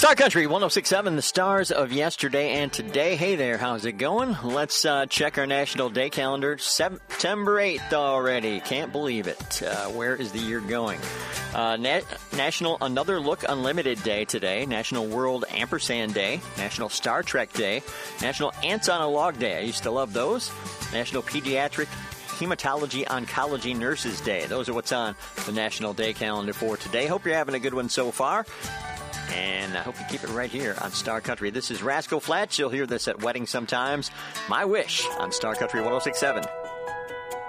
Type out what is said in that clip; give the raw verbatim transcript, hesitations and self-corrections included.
Star Country one oh six point seven, the stars of yesterday and today. Hey there, how's it going? Let's uh, check our National Day calendar. September eighth already. Can't believe it. Uh, where is the year going? Uh, Na- National Another Look Unlimited Day today. National World Ampersand Day. National Star Trek Day. National Ants on a Log Day. I used to love those. National Pediatric Hematology Oncology Nurses Day. Those are what's on the National Day calendar for today. Hope you're having a good one so far. And I hope you keep it right here on Star Country. This is Rascal Flatts. You'll hear this at weddings sometimes. My Wish on Star Country one oh six point seven.